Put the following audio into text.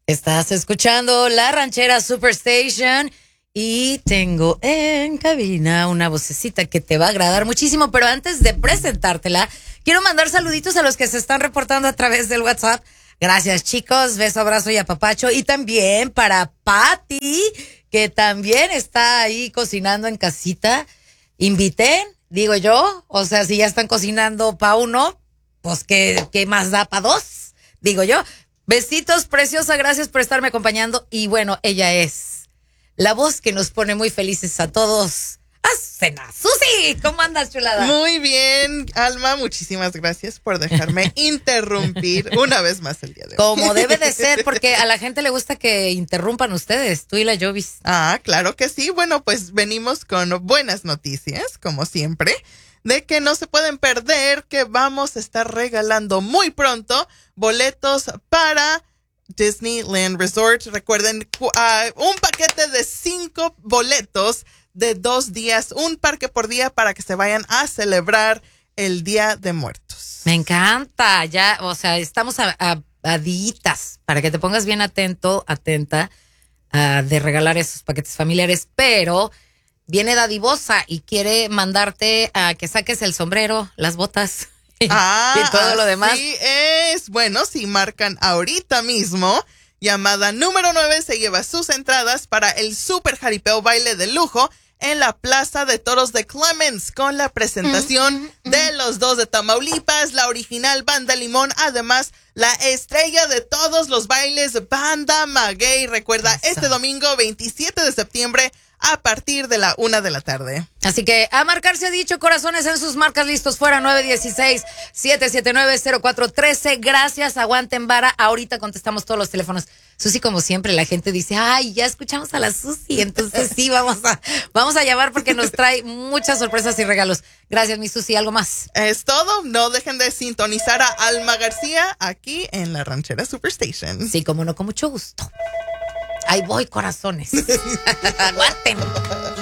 Estás escuchando La Ranchera Superstation y tengo en cabina una vocecita que te va a agradar muchísimo, pero antes de presentártela, quiero mandar saluditos a los que se están reportando a través del WhatsApp. Gracias, chicos, beso, abrazo y apapacho. Y también para Patty, que también está ahí cocinando en casita. Inviten, digo yo, o sea, si ya están cocinando para uno, pues ¿qué más da para dos? Digo yo. Besitos, preciosa, gracias por estarme acompañando. Y bueno, ella es la voz que nos pone muy felices a todos. ¡Acena! ¡Susi! ¿Cómo andas, chulada? Muy bien, Alma, muchísimas gracias por dejarme interrumpir una vez más el día de hoy. Como debe de ser, porque a la gente le gusta que interrumpan ustedes, tú y la Jovis. Ah, claro que sí. Bueno, pues venimos con buenas noticias, como siempre, de que no se pueden perder, que vamos a estar regalando muy pronto boletos para Disneyland Resort. Recuerden, un paquete de 5 boletos de 2 días, un parque por día para que se vayan a celebrar el Día de Muertos. Me encanta, ya, o sea, estamos a días para que te pongas bien atento, atenta de regalar esos paquetes familiares, pero viene dadivosa y quiere mandarte a que saques el sombrero, las botas y todo lo demás. Sí es. Bueno, si marcan ahorita mismo, llamada número 9 se lleva sus entradas para el Super Jaripeo Baile de Lujo en la Plaza de Toros de Clements, con la presentación de los 2 de Tamaulipas, la original Banda Limón, además la estrella de todos los bailes, Banda Maguey. Recuerda, este domingo 27 de septiembre a partir de la 1 de la tarde. Así que a marcar se ha dicho, corazones en sus marcas listos fuera, 916-779-0413. Gracias, aguanten vara. Ahorita contestamos todos los teléfonos. Susi, como siempre, la gente dice, ay, ya escuchamos a la Susi. Entonces sí, vamos a llamar porque nos trae muchas sorpresas y regalos. Gracias, mi Susi. ¿Algo más? Es todo. No dejen de sintonizar a Alma García aquí en La Ranchera Superstation. Sí, como no, con mucho gusto. Ahí voy, corazones. Aguanten.